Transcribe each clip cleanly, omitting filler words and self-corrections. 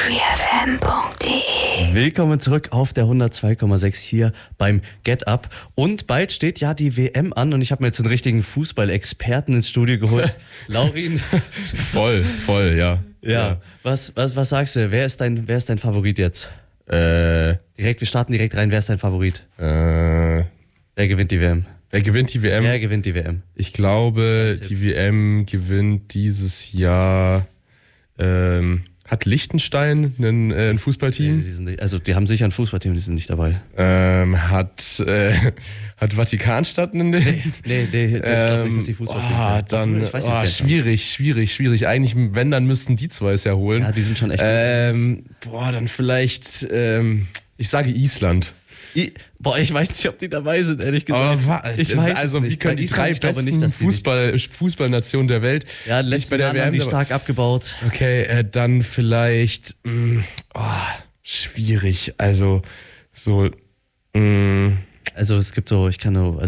freefm.de. Willkommen zurück auf der 102,6 hier beim Get Up. Und bald steht ja die WM an und ich habe mir jetzt einen richtigen Fußballexperten ins Studio geholt. Laurin. Voll, ja. Ja. Was sagst du? Wer ist dein Favorit jetzt? Wir starten direkt rein. Wer ist dein Favorit? Wer gewinnt die WM? Wer gewinnt die WM? Wer gewinnt die WM? Ich glaube, die WM gewinnt dieses Jahr. Hat Liechtenstein ein Fußballteam? Die haben sicher ein Fußballteam, die sind nicht dabei. Hat Vatikanstadt einen? Nee, ich glaube nicht, dass die Fußball spielen. Dann, ich weiß nicht, schwierig. Eigentlich, wenn, dann müssten die zwei es ja holen. Ja, die sind schon echt dann vielleicht, ich sage Island. ich weiß nicht, ob die dabei sind, ehrlich gesagt. Wie können die drei besten Fußballnationen der Welt letztes Jahr haben die stark abgebaut. Okay, dann vielleicht schwierig. Also so Also es gibt so,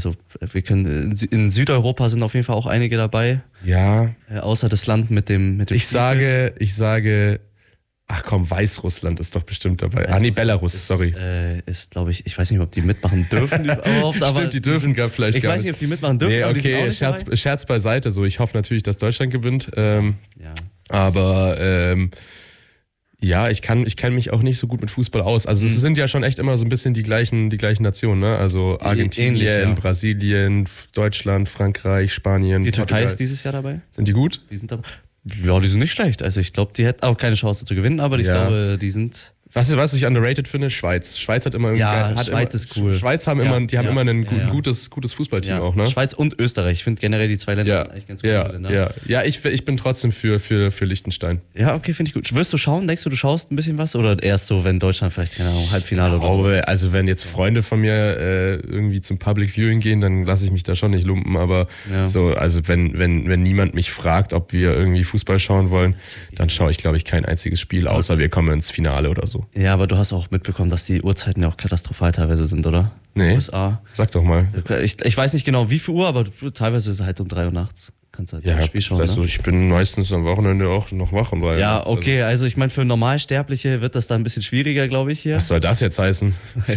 in Südeuropa sind auf jeden Fall auch einige dabei. Ja. Außer das Land mit dem Ich sage, ach komm, Weißrussland ist doch bestimmt dabei. Belarus, sorry. Ist, glaube ich weiß nicht, ob die mitmachen dürfen überhaupt. Aber stimmt, die dürfen vielleicht ich gar weiß nicht, ob die mitmachen dürfen. Nee, aber die sind okay, auch nicht dabei. Scherz beiseite. So, ich hoffe natürlich, dass Deutschland gewinnt. Ja. Aber ich kann mich auch nicht so gut mit Fußball aus. Also es sind ja schon echt immer so ein bisschen die gleichen Nationen, ne? Also Argentinien, ähnlich, ja. Brasilien, Deutschland, Frankreich, Spanien. Die Türkei Portugal. ist dieses Jahr dabei. Sind die gut? Die sind dabei. Ja, die sind nicht schlecht. Also ich glaube, die hätten auch keine Chance zu gewinnen, aber ich glaube, die sind... Was ich underrated finde? Schweiz. Schweiz hat immer ist cool. Schweiz haben immer ein gutes Fußballteam auch, ne? Schweiz und Österreich. Ich finde generell die zwei Länder sind eigentlich ganz gut. Ja, ich bin trotzdem für Liechtenstein. Ja, okay, finde ich gut. Wirst du schauen? Denkst du schaust ein bisschen was? Oder erst so, wenn Deutschland vielleicht, keine Ahnung, Halbfinale oder so? Also wenn jetzt Freunde von mir irgendwie zum Public Viewing gehen, dann lasse ich mich da schon nicht lumpen. Aber wenn niemand mich fragt, ob wir irgendwie Fußball schauen wollen, dann schaue ich, glaube ich, kein einziges Spiel, außer wir kommen ins Finale oder so. Ja, aber du hast auch mitbekommen, dass die Uhrzeiten ja auch katastrophal teilweise sind, oder? Nee. USA. Sag doch mal. Ich weiß nicht genau, wie viel Uhr, aber teilweise ist es halt um 3 Uhr nachts. Kannst halt das Spiel schauen. Also ich bin meistens am Wochenende auch noch wach. Ja, okay, also ich meine, für Normalsterbliche wird das dann ein bisschen schwieriger, glaube ich, hier. Was soll das jetzt heißen?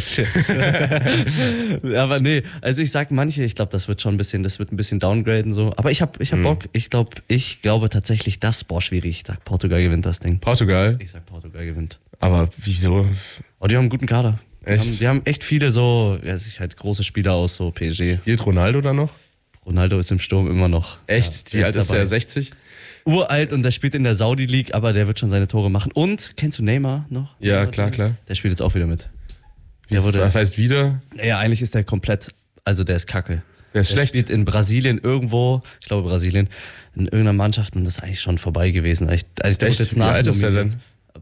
Aber nee, also ich sag ich glaube, das wird ein bisschen downgraden so. Aber ich hab Bock. Ich glaube tatsächlich, schwierig. Ich sag, Portugal gewinnt das Ding. Portugal? Ich sag, Portugal gewinnt. Aber wieso? Oh, die haben einen guten Kader. Echt? Die haben echt viele so, halt große Spieler aus, so PSG. Spielt Ronaldo da noch? Ronaldo ist im Sturm immer noch. Echt? Wie alt ist der? 60? Uralt und der spielt in der Saudi League, aber der wird schon seine Tore machen. Und, kennst du Neymar noch? Ja, klar. Der spielt jetzt auch wieder mit. Was heißt wieder? Ja, eigentlich ist der komplett, also der ist kacke. Der ist schlecht. Spielt in Brasilien irgendwo, ich glaube Brasilien, in irgendeiner Mannschaft und das ist eigentlich schon vorbei gewesen. Echt? Wie alt ist der denn?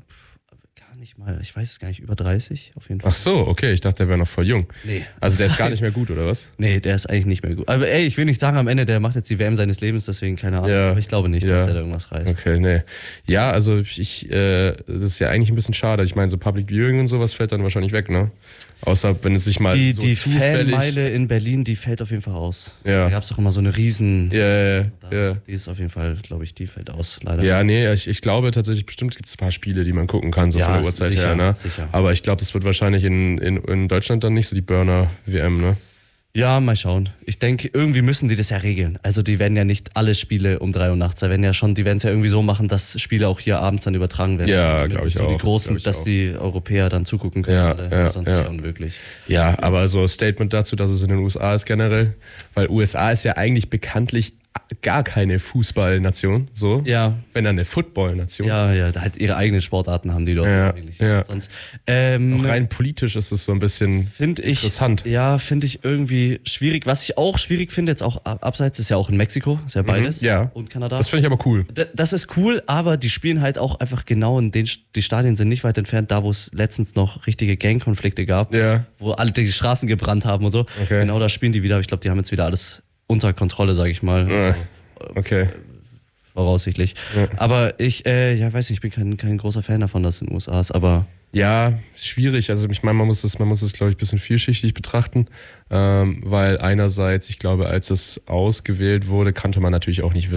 Nicht mal, ich weiß es gar nicht, über 30 auf jeden Fall. Ach so, okay, ich dachte, der wäre noch voll jung. Nee. Also der ist gar nicht mehr gut, oder was? Nee, der ist eigentlich nicht mehr gut. Aber ich will nicht sagen am Ende, der macht jetzt die WM seines Lebens, deswegen keine Ahnung. Ja. Aber ich glaube nicht, dass der da irgendwas reißt. Okay, nee. Ja, also das ist ja eigentlich ein bisschen schade. Ich meine, so Public Viewing und sowas fällt dann wahrscheinlich weg, ne? Außer wenn es sich mal die zufällig... Fanmeile in Berlin, die fällt auf jeden Fall aus. Ja. Da gab es doch immer so eine riesen... Ja. Die ist auf jeden Fall, glaube ich, die fällt aus, leider. Ja, nee, ich glaube tatsächlich, bestimmt gibt es ein paar Spiele, die man gucken kann, so von der Uhrzeit sicher, her, ne? Sicher. Aber ich glaube, das wird wahrscheinlich in Deutschland dann nicht so die Burner-WM, ne? Ja, mal schauen. Ich denke, irgendwie müssen die das ja regeln. Also die werden ja nicht alle Spiele um 3 Uhr nachts. Die werden es ja irgendwie so machen, dass Spiele auch hier abends dann übertragen werden. Ja, glaube ich so auch. Die Großen, dass die Europäer dann zugucken können. Sonst ist es ja unmöglich. Ja, aber so ein Statement dazu, dass es in den USA ist generell. Weil USA ist ja eigentlich bekanntlich gar keine Fußballnation, so. Ja. Wenn dann eine Footballnation. Ja, halt ihre eigenen Sportarten haben die dort eigentlich. Ja. Sonst, auch rein politisch ist es so ein bisschen interessant. Ja, finde ich irgendwie schwierig. Was ich auch schwierig finde, jetzt auch abseits, ist ja auch in Mexiko, ist ja beides. Ja. Und Kanada. Das finde ich aber cool. Das ist cool, aber die spielen halt auch einfach genau die Stadien sind nicht weit entfernt, da wo es letztens noch richtige Gangkonflikte gab, wo alle die Straßen gebrannt haben und so. Okay. Genau da spielen die wieder, aber ich glaube, die haben jetzt wieder alles unter Kontrolle, sage ich mal. Okay. Voraussichtlich. Ja. Aber ich weiß nicht, ich bin kein großer Fan davon, dass es in den USA ist, aber... Ja, schwierig. Also ich meine, man muss es, glaube ich, ein bisschen vielschichtig betrachten, weil einerseits, ich glaube, als es ausgewählt wurde, konnte man natürlich auch nicht wissen,